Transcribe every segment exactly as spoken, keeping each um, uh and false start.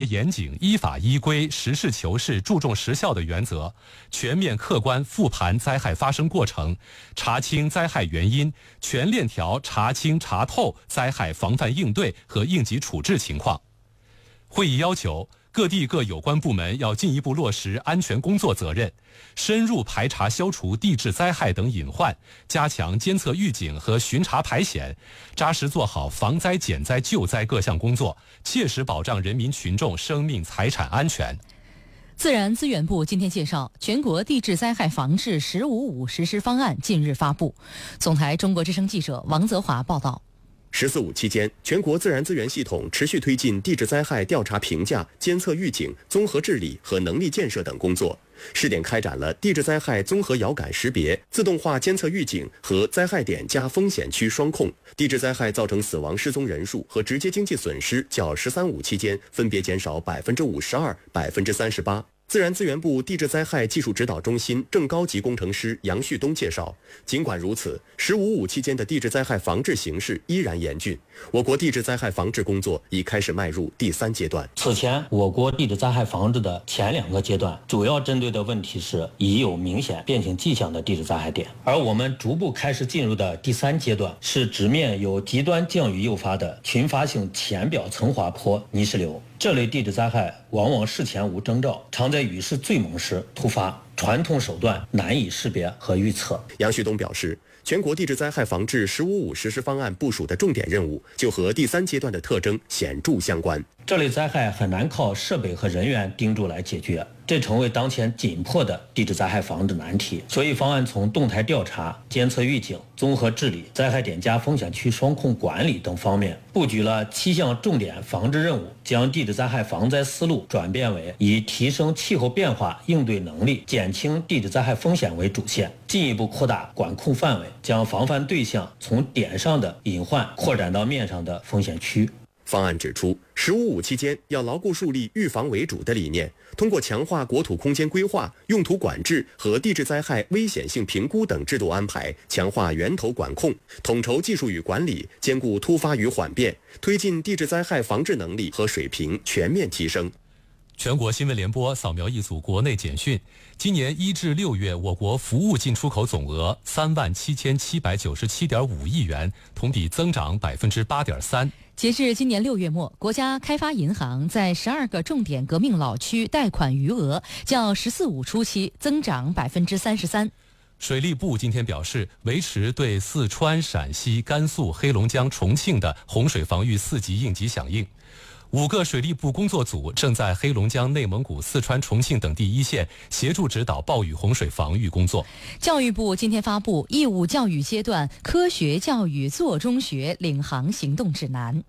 严谨、依法依规、实事求是、注重实效的原则，全面客观复盘灾害发生过程，查清灾害原因，全链条查清查透灾害防范应对和应急处置情况。会议要求各地各有关部门要进一步落实安全工作责任，深入排查消除地质灾害等隐患，加强监测预警和巡查排险，扎实做好防灾减灾救灾各项工作，切实保障人民群众生命财产安全。 自然资源部今天介绍，全国地质灾害防治“十五五”实施方案近日发布。总台中国之声记者王泽华报道。 十四五期间，全国自然资源系统持续推进地质灾害调查评价、监测预警、综合治理和能力建设等工作，试点开展了地质灾害综合遥感识别、自动化监测预警和灾害点加风险区双控。地质灾害造成死亡失踪人数和直接经济损失较“十三五”期间分别减少百分之五十二、百分之三十八。自然资源部地质灾害技术指导中心正高级工程师杨旭东介绍，尽管如此，“十五五”期间的地质灾害防治形势依然严峻，我国地质灾害防治工作已开始迈入第三阶段。 此前，我国地质灾害防治的前两个阶段，主要针对的问题是已有明显变形迹象的地质灾害点，而我们逐步开始进入的第三阶段，是直面由极端降雨诱发的群发性浅表层滑坡泥石流。这类地质灾害往往事前无征兆，常在雨势最猛时突发，传统手段难以识别和预测。 杨旭东表示，全国地质灾害防治“十五五”实施方案部署的重点任务，就和第三阶段的特征显著相关。 这类灾害很难靠设备和人员盯住来解决，这成为当前紧迫的地质灾害防治难题。所以方案从动态调查、监测预警、综合治理、灾害点加风险区双控管理等方面，布局了七项重点防治任务，将地质灾害防灾思路转变为以提升气候变化应对能力、减轻地质灾害风险为主线，进一步扩大管控范围，将防范对象从点上的隐患扩展到面上的风险区。 方案指出，“十五五”期间要牢固树立预防为主的理念，通过强化国土空间规划、用途管制和地质灾害危险性评估等制度安排，强化源头管控，统筹技术与管理，兼顾突发与缓变，推进地质灾害防治能力和水平全面提升。 全国新闻联播扫描一组国内简讯。今年一至六月，我国服务进出口总额三万七千七百九十七点五亿元，同比增长百分之八点三。 截至今年六月末，国家开发银行在十二个重点革命老区贷款余额较“十四五”初期增长百分之三十三。 水利部今天表示，维持对四川、陕西、甘肃、黑龙江、重庆的洪水防御四级应急响应。五个水利部工作组正在黑龙江、内蒙古、四川、重庆等地一线协助指导暴雨洪水防御工作。 教育部今天发布义务教育阶段科学教育做中学领航行动指南。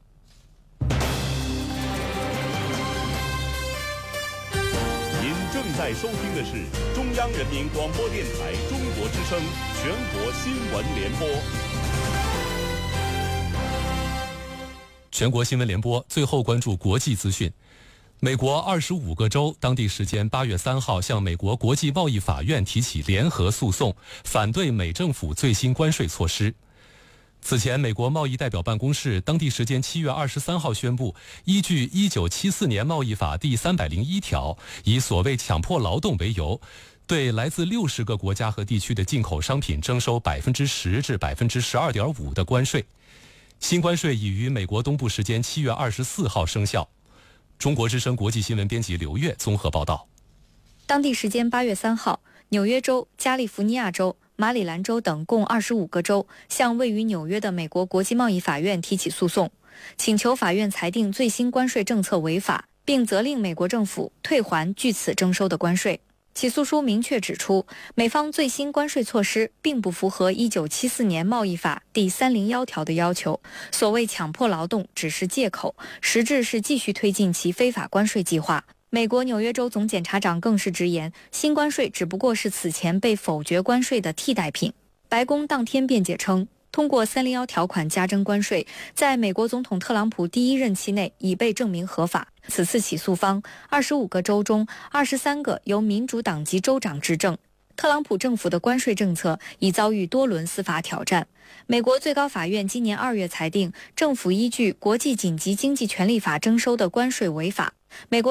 您正在收听的是中央人民广播电台中国之声全国新闻联播。 全国新闻联播最后关注国际资讯。美国二十五个州当地时间八月三号向美国国际贸易法院提起联合诉讼，反对美政府最新关税措施。此前，美国贸易代表办公室当地时间七月二十三号宣布，依据一九七四年贸易法第三百零一条，以所谓强迫劳动为由，对来自六十个国家和地区的进口商品征收百分之十至百分之十二点五的关税。新关税已于美国东部时间七月二十四号生效。中国之声国际新闻编辑刘月综合报道。 当地时间八月三号，纽约州、加利福尼亚州、马里兰州等共二十五个州向位于纽约的美国国际贸易法院提起诉讼，请求法院裁定最新关税政策违法，并责令美国政府退还据此征收的关税。起诉书明确指出，美方最新关税措施并不符合一九七四年贸易法第三零一条的要求，所谓强迫劳动只是借口，实质是继续推进其非法关税计划。美国纽约州总检察长更是直言，新关税只不过是此前被否决关税的替代品。白宫当天辩解称，通过三零一条款加征关税，在美国总统特朗普第一任期内已被证明合法。此次起诉方二十五个州中二十三个由民主党籍州长执政，特朗普政府的关税政策已遭遇多轮司法挑战。美国最高法院今年二月裁定，政府依据国际紧急经济权利法征收的关税违法。美国